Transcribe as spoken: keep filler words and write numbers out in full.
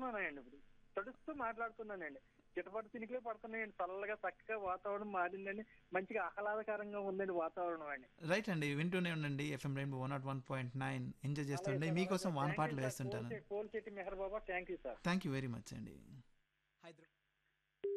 ఉన్నానండి. ఇప్పుడు తడుస్తూ మాట్లాడుతున్నానండి. చిటపట చినుకులే పడుతున్నాయండి. చల్లగా చక్కగా వాతావరణం మారిందండి. మంచిగా ఆహ్లాదకరంగా ఉందండి వాతావరణం అండి. రైట్ అండి. వింటూనే ఉండండి FM rainbow one not one point nine enjoy అలాగే చేస్తుండే. సార్, అలాగే మీకోసం సార్. వాన థ్యాంక్ యూ పాటలు sir. వేస్తుంటాను. Polchetti Polchetti Meher Baba, thank you sir. Thank you very much అండి. హైదరాబాద్